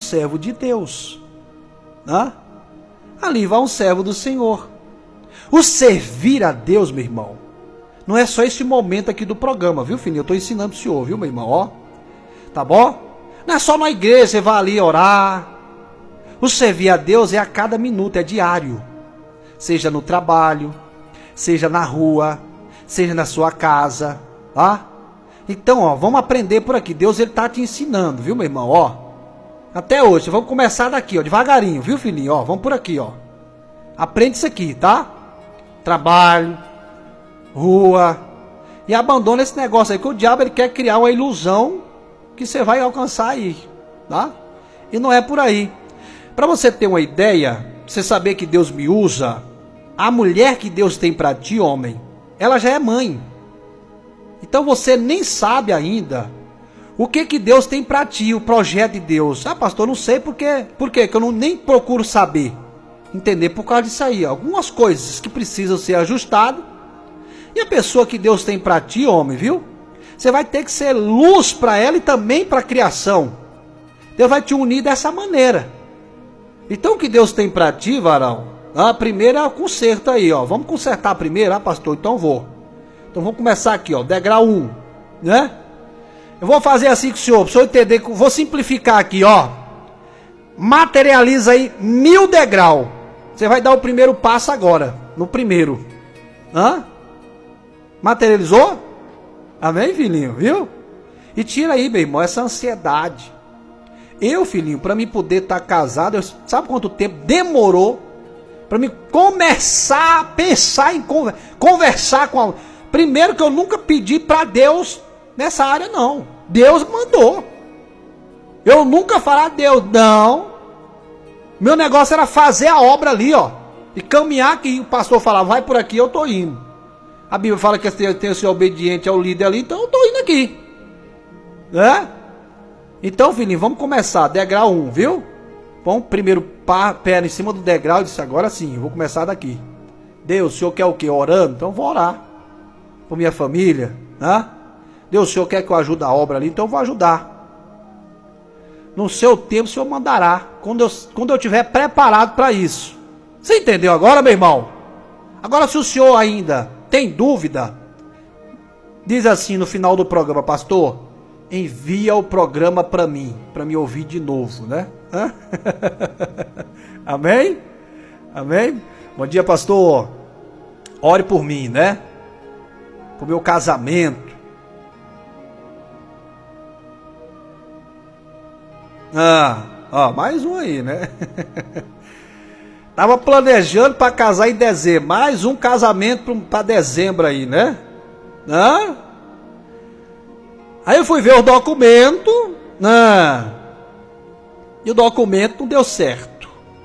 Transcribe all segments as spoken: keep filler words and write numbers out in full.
servo de Deus. Né? Ali vai um servo do Senhor. O servir a Deus, meu irmão, não é só esse momento aqui do programa, viu, filhinho? Eu estou ensinando o senhor, viu, meu irmão? Ó, tá bom? Não é só na igreja, você vai ali orar. O servir a Deus é a cada minuto, é diário. Seja no trabalho, seja na rua, seja na sua casa, tá? Então, ó, vamos aprender por aqui. Deus, ele tá te ensinando, viu, meu irmão? Ó, até hoje, vamos começar daqui, ó, devagarinho, viu, filhinho? Ó, vamos por aqui, ó. Aprende isso aqui, tá? Trabalho, rua, e abandona esse negócio aí, que o diabo, ele quer criar uma ilusão que você vai alcançar aí, tá? E não é por aí. Para você ter uma ideia, você saber que Deus me usa, a mulher que Deus tem para ti, homem, ela já é mãe. Então você nem sabe ainda o que que Deus tem para ti, o projeto de Deus. Ah, pastor, não sei por quê. Por quê? Que eu não, nem procuro saber. Entender por causa disso aí. Algumas coisas que precisam ser ajustadas. E a pessoa que Deus tem para ti, homem, viu? Você vai ter que ser luz para ela e também para a criação. Deus vai te unir dessa maneira. Então o que Deus tem para ti, varão? A primeira é o conserto aí, ó. Vamos consertar primeiro, ah, pastor? Então vou. Então vamos começar aqui, ó. Degrau um, né? Eu vou fazer assim com o senhor, para o senhor entender. Vou simplificar aqui, ó. Materializa aí mil degraus. Você vai dar o primeiro passo agora. No primeiro. Hã? Materializou? Amém, filhinho? Viu? E tira aí, meu irmão, essa ansiedade. Eu, filhinho, para mim poder estar tá casado, eu, sabe quanto tempo demorou para mim começar a pensar em conver, conversar com a... Primeiro que eu nunca pedi para Deus nessa área, não. Deus mandou. Eu nunca falar a Deus, não. Meu negócio era fazer a obra ali, ó. E caminhar aqui. O pastor falava, vai por aqui, eu tô indo. A Bíblia fala que tem que ser obediente ao líder ali, então eu tô indo aqui. Né? Então, filhinho, vamos começar. Degrau um, viu? Bom, primeiro pá, pé em cima do degrau. Eu disse, agora sim, eu vou começar daqui. Deus, o senhor quer o quê? Orando? Então eu vou orar. Por minha família, né? Deus, o senhor quer que eu ajude a obra ali? Então eu vou ajudar. No seu tempo, o senhor mandará. Quando eu, quando eu estiver preparado para isso. Você entendeu agora, meu irmão? Agora, se o senhor ainda tem dúvida, diz assim no final do programa, pastor, envia o programa para mim, para me ouvir de novo, né? Amém? Amém? Bom dia, pastor. Ore por mim, né? Pro meu casamento. Ah, ó, mais um aí, né? Tava planejando para casar em dezembro. Mais um casamento para dezembro aí, né? Ah? Aí eu fui ver o documento. Ah, e o documento não deu certo.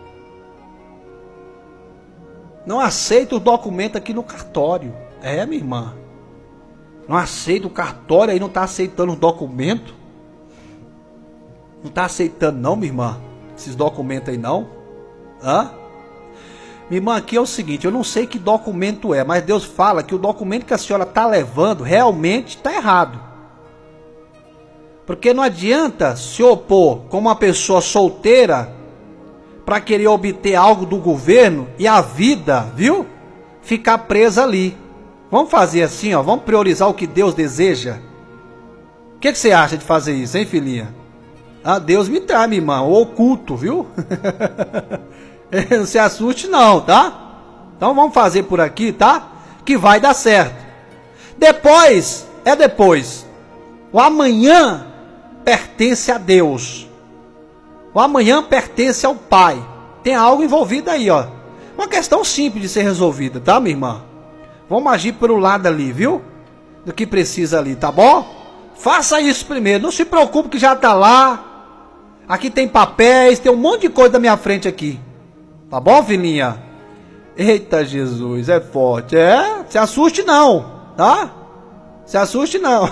Não aceito o documento aqui no cartório. É, minha irmã. Não aceita o cartório aí, não está aceitando o documento. Não está aceitando não, minha irmã. Esses documentos aí não. Hã? Minha irmã, aqui é o seguinte, eu não sei que documento é, mas Deus fala que o documento que a senhora está levando realmente está errado. Porque não adianta se opor como uma pessoa solteira para querer obter algo do governo e a vida, viu? Ficar presa ali. Vamos fazer assim, ó, vamos priorizar o que Deus deseja. O que, que você acha de fazer isso, hein, filhinha? Ah, Deus me traz, minha irmã, o oculto, viu? Não se assuste não, tá? Então vamos fazer por aqui, tá? Que vai dar certo. Depois, é depois. O amanhã pertence a Deus. O amanhã pertence ao Pai. Tem algo envolvido aí, ó. Uma questão simples de ser resolvida, tá, minha irmã? Vamos agir pelo lado ali, viu? Do que precisa ali, tá bom? Faça isso primeiro. Não se preocupe que já tá lá. Aqui tem papéis, tem um monte de coisa na minha frente aqui. Tá bom, filhinha? Eita Jesus, é forte. É, se assuste não, tá? Se assuste não.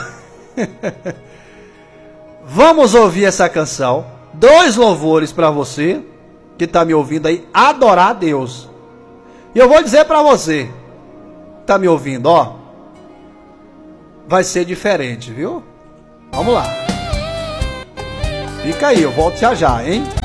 Vamos ouvir essa canção. Dois louvores para você que tá me ouvindo aí, adorar a Deus. E eu vou dizer para você, tá me ouvindo, ó, vai ser diferente, viu? Vamos lá. Fica aí, eu volto já já, hein?